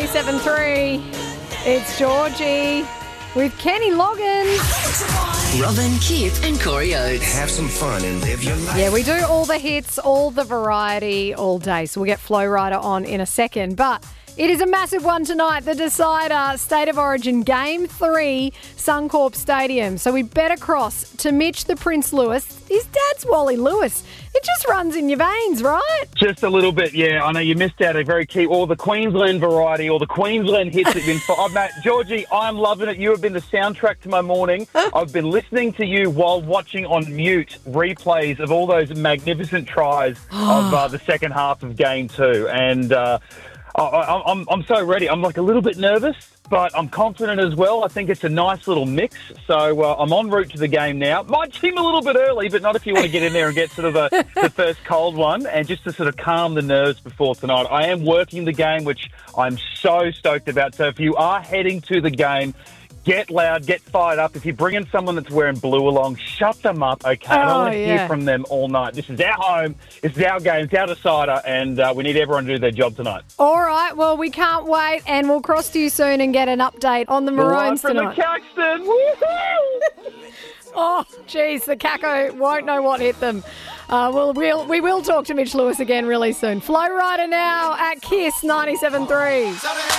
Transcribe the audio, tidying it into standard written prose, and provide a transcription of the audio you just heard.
97.3. It's Georgie with Kenny Loggins. Robin, Kip and Corey Oates. Have some fun and live your life. Yeah, we do all the hits, all the variety, all day. So we'll get Flow Rider on in a second. But it is a massive one tonight. The decider, State of Origin Game 3, Suncorp Stadium. So we better cross to Mitch the Prince Lewis. His dad's Wally Lewis. It just runs in your veins, right? Just a little bit, yeah. I know you missed out a very key, all the Queensland variety, all the Queensland hits that have been... mate, Georgie, I'm loving it. You have been the soundtrack to my morning. I've been listening to you while watching on mute replays of all those magnificent tries of the second half of Game 2. And I'm so ready. I'm like a little bit nervous, but I'm confident as well. I think it's a nice little mix. So I'm en route to the game now. Might seem a little bit early, but not if you want to get in there and get sort of the first cold one, and just to sort of calm the nerves before tonight. I am working the game, which I'm so stoked about. So if you are heading to the game, get loud, get fired up. If you're bringing someone that's wearing blue along, shut them up, okay? I want to hear from them all night. This is our home. This is our game. It's our decider, and we need everyone to do their job tonight. All right, well, we can't wait, and we'll cross to you soon and get an update on the Maroons from tonight. the Caxton. Woohoo! Oh, geez, the Caco won't know what hit them. We will talk to Mitch Lewis again really soon. Flow Rider now at KISS 97.3.